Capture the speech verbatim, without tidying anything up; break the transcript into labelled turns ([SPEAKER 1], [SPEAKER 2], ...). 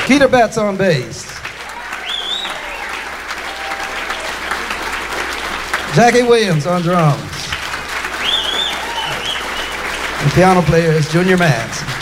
[SPEAKER 1] Keita Betts on bass. Jackie Williams on drums. The piano player is Junior Mance.